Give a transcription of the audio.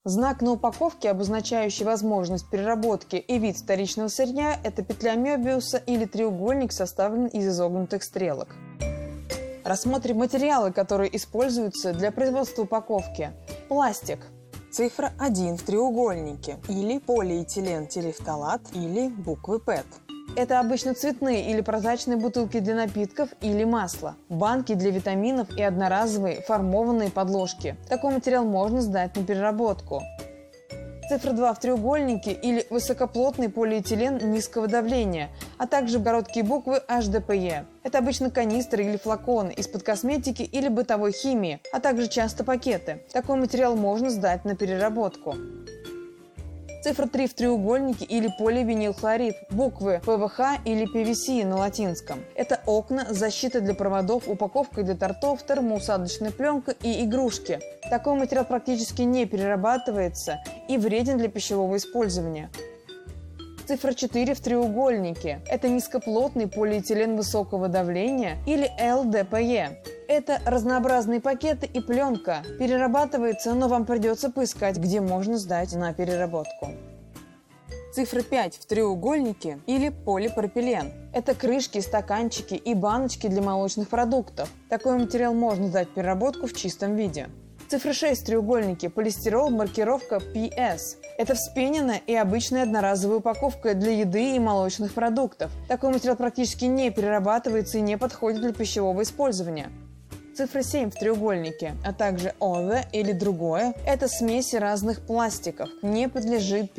Знак на упаковке, обозначающий возможность переработки и вид вторичного сырья, это петля Мёбиуса или треугольник, составлен из изогнутых стрелок. Рассмотрим материалы, которые используются для производства упаковки. Пластик. Цифра 1 в треугольнике, или полиэтилен-терефталат, или буквы ПЭТ. Это обычно цветные или прозрачные бутылки для напитков или масла, банки для витаминов и одноразовые формованные подложки. Такой материал можно сдать на переработку. Цифра 2 в треугольнике или высокоплотный полиэтилен низкого давления, а также короткие буквы HDPE. Это обычно канистры или флаконы из-под косметики или бытовой химии, а также часто пакеты. Такой материал можно сдать на переработку. Цифра 3 в треугольнике или поливинилхлорид, буквы ПВХ или PVC на латинском. Это окна, защита для проводов, упаковка для тортов, термоусадочная пленка и игрушки. Такой материал практически не перерабатывается и вреден для пищевого использования. Цифра 4 в треугольнике. Это низкоплотный полиэтилен высокого давления или ЛДПЕ. Это разнообразные пакеты и пленка. Перерабатывается, но вам придется поискать, где можно сдать на переработку. Цифра 5 в треугольнике или полипропилен. Это крышки, стаканчики и баночки для молочных продуктов. Такой материал можно сдать в переработку в чистом виде. Цифра 6 в треугольнике. Полистирол, маркировка PS. Это вспененная и обычная одноразовая упаковка для еды и молочных продуктов. Такой материал практически не перерабатывается и не подходит для пищевого использования. Цифра 7 в треугольнике, а также other или другое – это смеси разных пластиков, не подлежит